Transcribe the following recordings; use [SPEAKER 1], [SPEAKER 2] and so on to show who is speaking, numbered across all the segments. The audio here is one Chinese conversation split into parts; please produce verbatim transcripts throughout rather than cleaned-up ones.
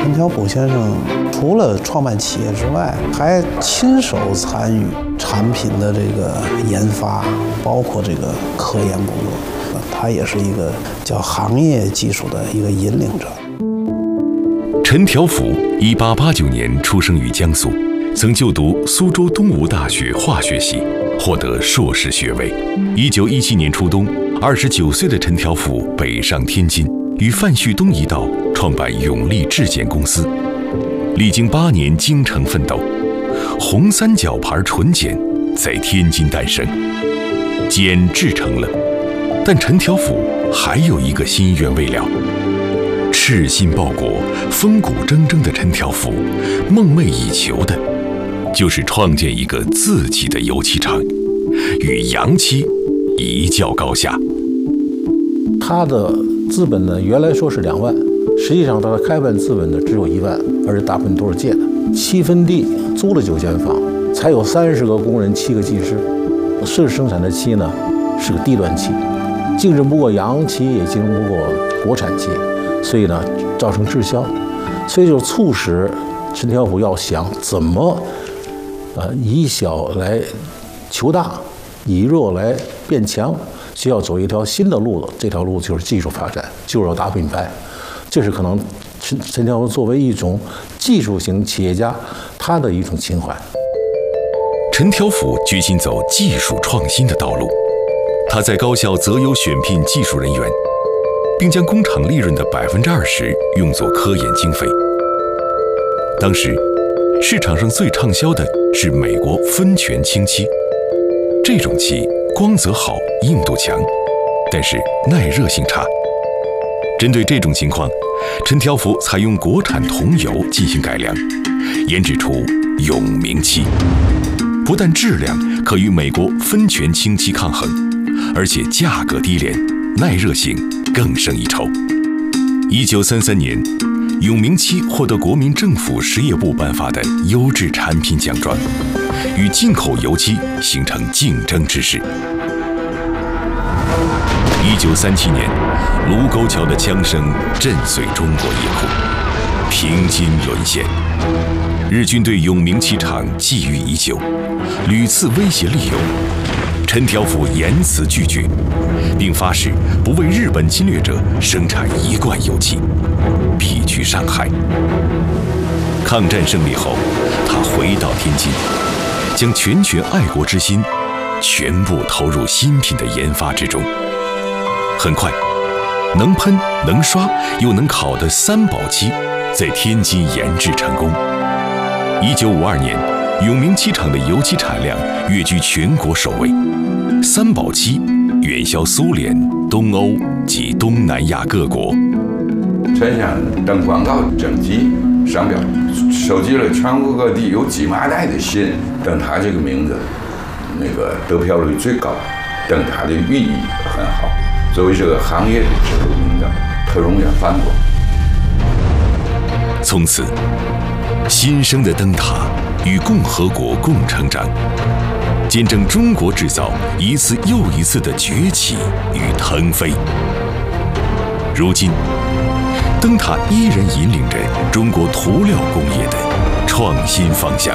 [SPEAKER 1] 陈条补先生除了创办企业之外，还亲手参与产品的这个研发，包括这个科研工作。他也是一个叫行业技术的一个引领者。
[SPEAKER 2] 陈条甫一八八九年出生于江苏，曾就读苏州东吴大学化学系，获得硕士学位。一九一七年初冬，二十九岁的陈条甫北上天津，与范旭东一道创办永利制碱公司。历经八年精诚奋斗，红三角牌纯碱在天津诞生，碱制成了。但陈条甫还有一个心愿未了。赤心报国、风骨铮铮的陈条甫，梦寐以求的，就是创建一个自己的油漆厂，与洋漆一较高下。
[SPEAKER 3] 他的资本呢，原来说是两万，实际上他的开办资本呢只有一万，而且大部分都是借的。七分地租了九间房，才有三十个工人，七个技师。是生产的漆呢，是个低端漆，竞争不过洋漆，也竞争不过国产漆。所以呢，造成滞销，所以就促使陈条甫要想怎么，呃，以小来求大，以弱来变强，需要走一条新的路子。这条路就是技术发展，就是要打品牌。这是可能陈陈条甫作为一种技术型企业家，他的一种情怀。
[SPEAKER 2] 陈条甫决心走技术创新的道路，他在高校择优选聘技术人员，并将工厂利润的百分之二十用作科研经费。当时，市场上最畅销的是美国芬泉清漆，这种漆光泽好、硬度强，但是耐热性差。针对这种情况，陈条甫采用国产桐油进行改良，研制出永明漆，不但质量可与美国芬泉清漆抗衡，而且价格低廉，耐热性更胜一筹。一九三三年，永明漆获得国民政府实业部颁发的优质产品奖状，与进口油漆形成竞争之势。一九三七年，卢沟桥的枪声震碎中国夜空，平津沦陷。日军对永明漆厂觊觎已久，屡次威胁利诱。陈条甫严词拒绝，并发誓不为日本侵略者生产一罐油漆，必去上海。抗战胜利后，他回到天津，将拳拳爱国之心全部投入新品的研发之中。很快，能喷、能刷又能烤的三宝漆在天津研制成功。一九五二年，永明漆厂的油漆产量跃居全国首位。三宝漆远销苏联、东欧及东南亚各国。
[SPEAKER 4] 陈先生登广告征集商标，收集了全国各地有几万袋的信，登他这个名字，那个得票率最高，登他的寓意很好。作为这个行业的指路明灯，特容易翻过。
[SPEAKER 2] 从此，新生的灯塔与共和国共成长，见证中国制造一次又一次的崛起与腾飞。如今，灯塔依然引领着中国涂料工业的创新方向。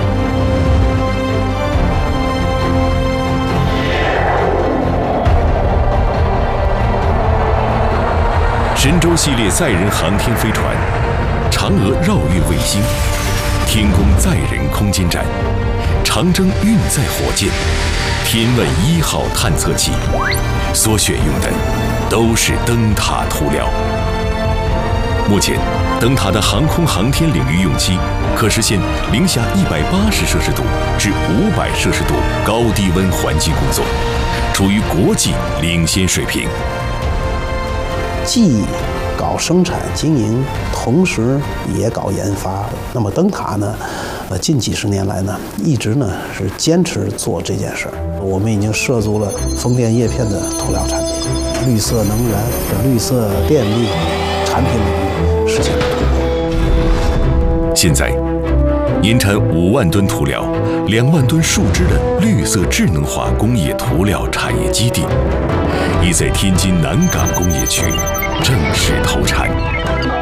[SPEAKER 2] 神舟系列载人航天飞船、嫦娥绕月卫星、天宫载人空间站、长征运载火箭、天问一号探测器，所选用的都是灯塔涂料。目前，灯塔的航空航天领域用漆可实现零下一百八十摄氏度至五百摄氏度高低温环境工作，处于国际领先水平。
[SPEAKER 1] 既搞生产经营，同时也搞研发。那么灯塔呢，呃，近几十年来呢，一直呢是坚持做这件事儿。我们已经涉足了风电叶片的涂料产品、绿色能源、绿色电力产品领域实现了突破。
[SPEAKER 2] 现在，年产五万吨涂料、两万吨树脂的绿色智能化工业涂料产业基地，已在天津南港工业区正式投产。